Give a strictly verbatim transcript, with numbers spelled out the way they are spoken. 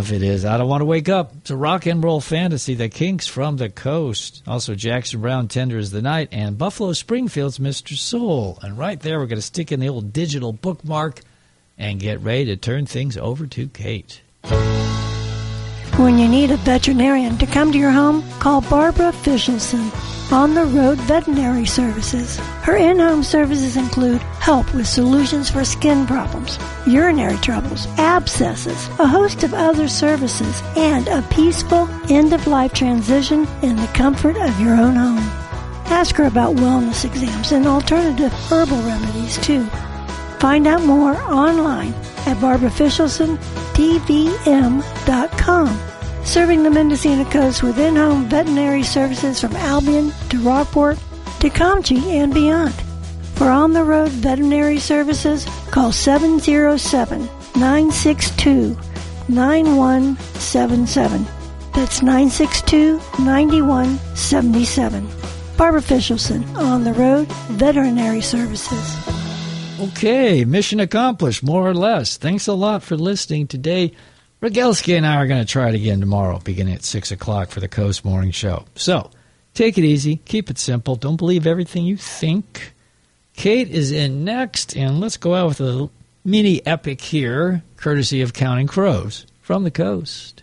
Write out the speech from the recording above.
if it is. I Don't Want to Wake Up. It's a rock and roll fantasy. The Kinks from the Coast. Also Jackson Browne, Tender as the Night, and Buffalo Springfield's Mister Soul. And right there, we're going to stick in the old digital bookmark and get ready to turn things over to Kate. When you need a veterinarian to come to your home, call Barbara Fischelson, On the Road Veterinary Services. Her in-home services include help with solutions for skin problems, urinary troubles, abscesses, a host of other services, and a peaceful end-of-life transition in the comfort of your own home. Ask her about wellness exams and alternative herbal remedies, too. Find out more online at barbara fischelson t v m dot com. Serving the Mendocino Coast with in-home veterinary services from Albion to Rockport to Comchie and beyond. For on-the-road veterinary services, call seven oh seven, nine six two, nine one seven seven. That's nine six two, nine one seven seven. Barbara Fischelson, On the Road Veterinary Services. Okay, mission accomplished, more or less. Thanks a lot for listening today. Rogelski and I are going to try it again tomorrow, beginning at six o'clock for the Coast Morning Show. So, take it easy. Keep it simple. Don't believe everything you think. Kate is in next, and let's go out with a mini epic here, courtesy of Counting Crows from the Coast.